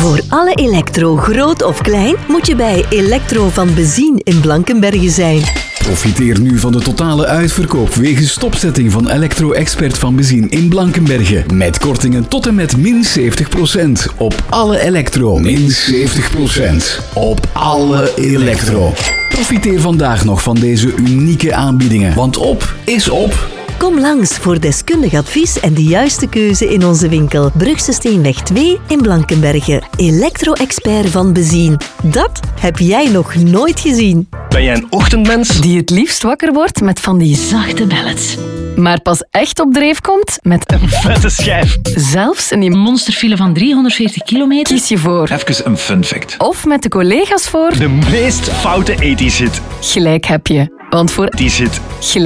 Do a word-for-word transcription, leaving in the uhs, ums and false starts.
Voor alle elektro, groot of klein, moet je bij Elektro van Bezien in Blankenberge zijn. Profiteer nu van de totale uitverkoop wegens stopzetting van Elektro-expert van Bezien in Blankenberge. Met kortingen tot en met min zeventig procent op alle elektro. Min zeventig procent op alle elektro. Profiteer vandaag nog van deze unieke aanbiedingen, want op is op. Kom langs voor deskundig advies en de juiste keuze in onze winkel. Brugse Steenweg twee in Blankenberge. Elektro-expert van Bezien. Dat heb jij nog nooit gezien. Ben jij een ochtendmens? Die het liefst wakker wordt met van die zachte ballads. Maar pas echt op dreef komt met Een vette schijf. zelfs in die monsterfile van driehonderdveertig kilometer. kies je voor. Even een fun fact. Of met de collega's voor. De meest foute ethisch hit. Gelijk heb je. Want voor Die zit. gelijk